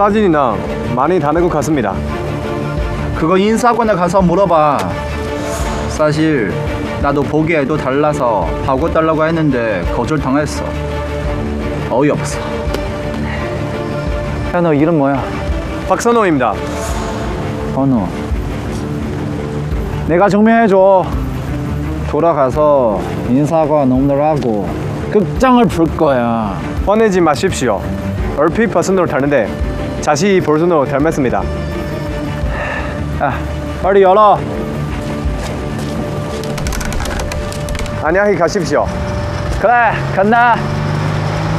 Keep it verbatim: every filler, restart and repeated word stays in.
사진이나 많이 다는 것 같습니다. 그거 인사권에 가서 물어봐. 사실 나도 보기에도 달라서 바꿔달라고 했는데 거절당했어. 어이없어. 야, 너 이름 뭐야? 박선호입니다. 번호. 내가 증명해줘. 돌아가서 인사과 농담을 하고 극장을 풀 거야. 화내지 마십시오. 얼핏 버선호를 닮는데 자세히 버선호를 닮았습니다. 야, 빨리 열어. 안녕히 가십시오. 그래, 간다.